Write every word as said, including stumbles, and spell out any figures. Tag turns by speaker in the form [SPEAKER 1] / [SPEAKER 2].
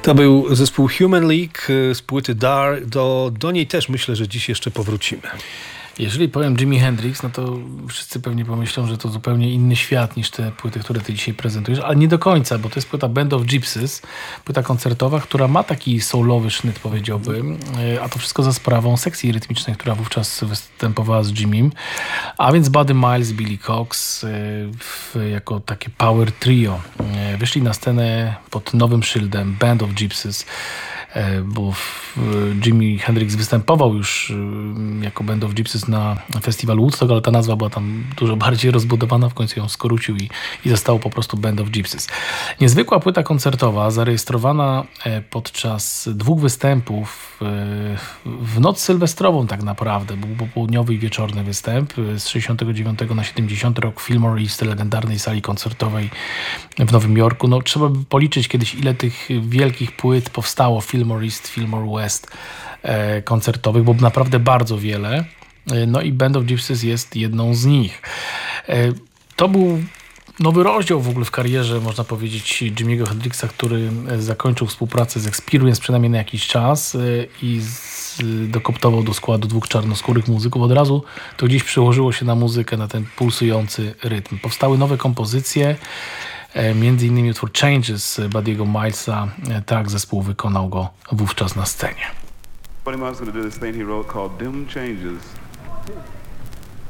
[SPEAKER 1] To był zespół Human League z płyty Dar. Do, do niej też myślę, że dziś jeszcze powrócimy.
[SPEAKER 2] Jeżeli powiem Jimi Hendrix, no to wszyscy pewnie pomyślą, że to zupełnie inny świat niż te płyty, które ty dzisiaj prezentujesz, ale nie do końca, bo to jest płyta Band of Gypsys, płyta koncertowa, która ma taki soulowy sznyt, powiedziałbym, a to wszystko za sprawą sekcji rytmicznej, która wówczas występowała z Jimim, a więc Buddy Miles, Billy Cox w, jako takie power trio wyszli na scenę pod nowym szyldem Band of Gypsys, bo Jimi Hendrix występował już jako Band of Gypsys na festiwalu Woodstock, ale ta nazwa była tam dużo bardziej rozbudowana, w końcu ją skrócił i, i zostało po prostu Band of Gypsys. Niezwykła płyta koncertowa, zarejestrowana podczas dwóch występów w noc sylwestrową tak naprawdę. Był popołudniowy i wieczorny występ z sześćdziesiątego dziewiątego na siedemdziesiąty rok w Fillmore East, legendarnej sali koncertowej w Nowym Jorku. No, trzeba by policzyć kiedyś, ile tych wielkich płyt powstało w Fillmore East, Fillmore West e, koncertowych, bo naprawdę bardzo wiele. E, no i Band of Gypsys jest jedną z nich. E, to był nowy rozdział w ogóle w karierze, można powiedzieć, Jimiego Hendrixa, który zakończył współpracę z Experience przynajmniej na jakiś czas e, i z, dokoptował do składu dwóch czarnoskórych muzyków. Od razu to gdzieś przełożyło się na muzykę, na ten pulsujący rytm. Powstały nowe kompozycje, między innymi utwór Changes Buddy'ego Milesa. Tak zespół wykonał go wówczas na scenie.
[SPEAKER 3] Buddy Miles is going to do this thing he wrote called Dim Changes.